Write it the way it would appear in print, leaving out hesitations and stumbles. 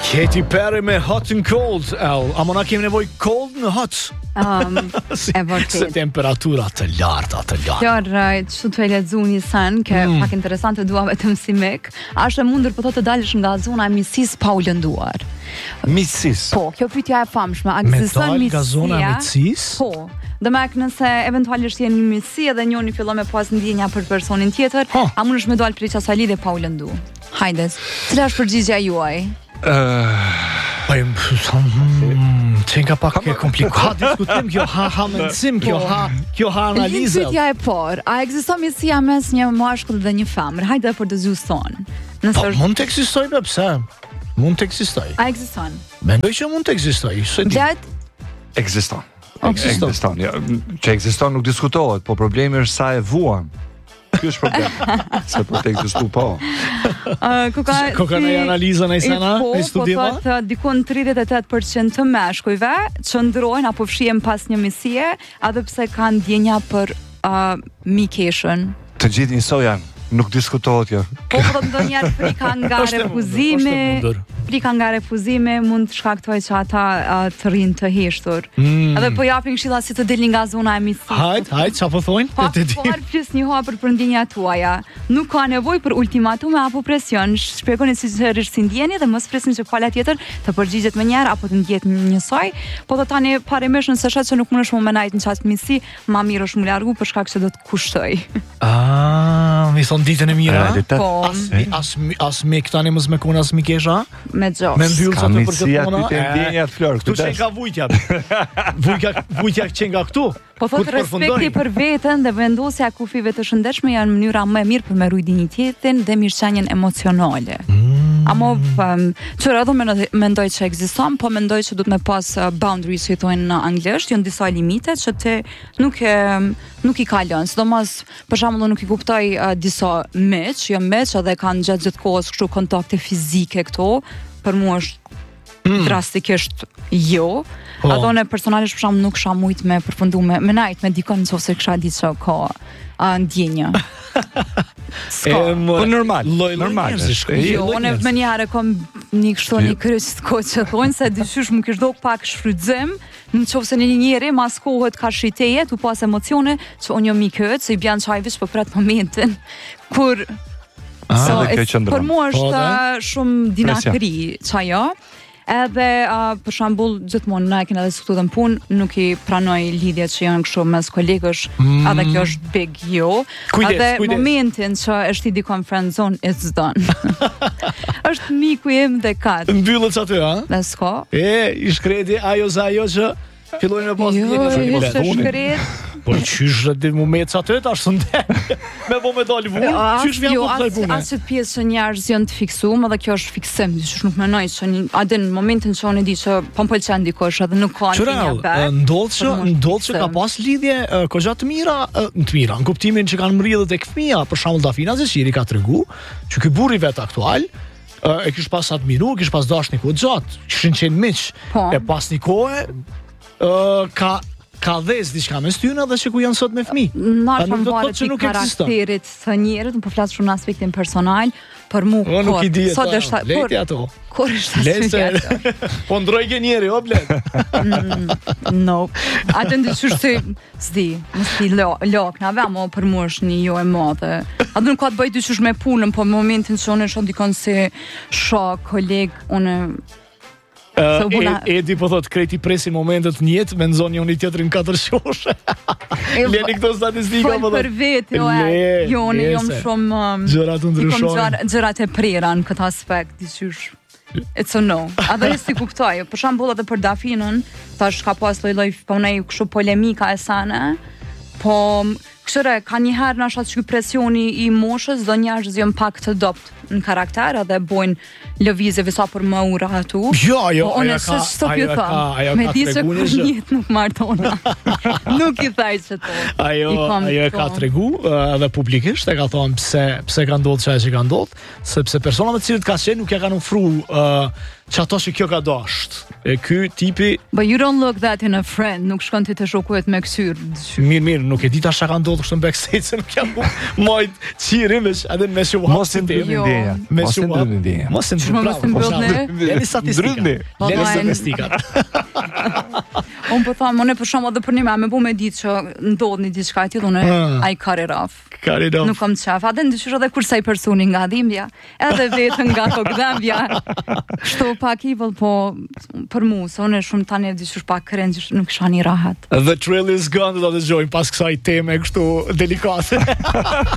Katy Perry me Hot and Cold. A mona kemi nevoj cold në hot. E vërtet. Se temperatura të larta. Kjo që të e lexu një sen, ke pak interesante dua vetëm si mek, është e mundur po të dalësh nga zona e miqësisë pa u lënduar. Miqësisë. Po, kjo pyetja e famshme, a ekziston miqësia? Nga zona e miqësisë? Po. Dhe me nëse eventualisht jeni një miqësi edhe njëri fillon me pas ndjenja për personin tjetër, a mundesh me dalë prej asaj lidhje pa u lëndu? Hajdes. Cila është përgjigjja juaj? Që nga pak e komplikuar diskutim kjo ha mendsim, kjo ha analizë. Pyetja e parë, a ekziston miqësia mes një mashkull dhe një femër? Hajde për të zgjuar. Po mund të ekzistojë, pse? Mund të ekzistojë. A ekziston? Mendoj që mund të ekzistojë. Ekziston. Ja, që ekziston nuk diskutohet, po problemi është sa e vuan. Ky është problemi. Se për të ekzistuar po. Koka në analizën e sana, e studiva? Po thotë dikon 38% të meshkujve qëndrojnë apo fshihen pas një miqësie, edhe pse kanë ndjenja për mikeshën. Të gjithë njësoj janë. Nuk diskutohet kjo. Po ndonjëherë prika nga refuzimi mund të shkaktoj që ata të rinë të heshtur. Edhe po japin këshilla si të dilni nga zona e miqësisë. Hajt, çfarë thonë? Po plus një hapër për ndjenjat tuaja. Nuk ka nevojë për ultimatume apo presion. Shpjegoni sinqerisht si ndjeni dhe mos presni që pala tjetër të përgjigjet më njëherë apo të ndjet njësoj. Po do tani parimesh nëse shet që nuk mundesh më menajt në çast miqësi, më mirë është më largu për shkak se do të kushtoj. Mi thon ditën e mira. Po. As me këtani mos me kona as me kesha. Me gjoks. Me mbyllë të Ka përgjithona. të ndjenjat flor. Këtu që nga vujtja. Vujtja që nga këtu. Po thotë respekti për veten dhe vendosja e kufive të shëndetshme janë mënyra më e mirë për me ruaj dinjitetin dhe mirëqenien emocionale. Amo çfarë do mendoj që ekziston, po mendoj që duhet me pas boundaries, si thonë në anglisht, janë disa limite që ti nuk i kalon. Sidomos për shembull nuk i kuptoj disa miq, jo miq edhe kanë gjatë kohës kështu kontakte fizike këto, për mua është drastikisht jo. Ato ne personalisht për shembull nuk kisha mujt me përfundu me najt me dikon nëse kisha diçka ka ndjenja. Po normal. Jo, unë më njëherë kom një kështu një kryq të kohë që thonë se dyshysh më kish do pak shfrytëzim, nëse një njeri mas kohët ka shiteje, tu pas emocione që unë jam mikët, se i bjan çaj veç për prat momentin kur për mua është shumë dinakri çajo. Edhe për shembull gjithmonë na kemi edhe diskutuar në punë, nuk i pranoj lidhjet që janë kështu mes kolegësh, edhe kjo është big jo. Edhe momentin që është i dikon friend zone is done. Është miku im dhe kat. Mbyllët aty, ha? Dhe s'ka. I shkreti ajo që fillojnë me pas shkret. Po qysh dhe mu me ca të tash sënde. Me po me dalë vunë, qysh vjen po të taj punë. As që pjesë që njerëz janë të fiksuar, edhe kjo është fiksim, qysh nuk mendoj që në momentin që unë e di që po më pëlqen dikush edhe nuk ka ndjenja vet. Ndodh që ka pas lidhje kogja të mira, në kuptimin që kanë mridhur tek fëmia, për shembull Dafina Zeshiri ka tregu që ky burri vet aktual e kish pas admiru, kish pas dashniku xhat, kishin qenë miq, e pas një kohë ka dhes diçka mes tyre dhe që ku janë sot me fëmijë. Nuk do të thotë që nuk ekziston. Karakterit të njerëzit, nuk po flas shumë në aspektin personal, për mua nuk i di sot është leti ato. Kur është atë? Po ndroj gjenieri, o blet. No. Atë ndyshysh se s'di, mos i loknave, ama për mua është një jo e madhe. Atë nuk ka të bëjë dyshysh me punën, po në momentin që unë shoh dikon se shoh koleg, unë Edi po thot kreti presin momentet njët me nëzon një unë i tjetërin 4 shoshe. Leni këto statistika po thot. Për vetë, jo unë jom shumë gjërat të ndryshojnë. Gjërat e prera në këtë aspekt, disysh. It's a no. A dhe si kuptoj, për shembull edhe për Dafinën, tash ka pas lloj ponej kështu polemika e sane, po këshire, ka njëherë në ashat që presioni i moshës, do njerëz janë pak të dopt në karakter, edhe bojnë lëvizje visa për më ura atu. Jo, ajo ka me di që kur njët nuk martona. Nuk i thaj që to. Ajo e ka tregu edhe publikisht, e ka thonë pse ka ndodhë që ka ndodhë, sepse personave të cilët ka qenë nuk ja kanë ofru që ato që kjo ka dasht. E ky tipi... But you don't look that in a friend, nuk shkon ti të shokuhet me kësyr. Mirë, nuk e di ta shka ka ndodhë ndodhur kështu në backstage se nuk jam mojt qirin veç edhe me shuhat. Mos i ndryni ndjenja. Me shuhat. Mos i ndryni. Jeni statistika. Jeni statistikat. Unë po tham, unë për shkak edhe për një me bu me ditë që ndodhni diçka e tillë, unë I cut it off. Nuk kam qef, atë ndyshysh edhe kur sa I personi nga dhimbja, edhe vetën nga kokdhëmbja. Kështu pak evil, po për mu, se unë shumë tani ndyshysh pak cringe, nuk isha një rahat. The thrill is gone, do të dëgjojmë pas kësaj teme kështu delikate.